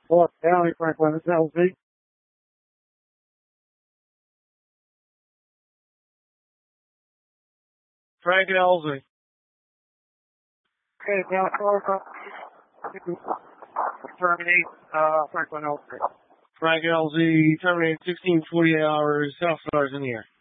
Clark County, Franklin, this is LZ. Frank and LZ. Okay, now Clark, terminate, Franklin LZ. Frank and LZ, terminate 1648 hours, South Stars in the air.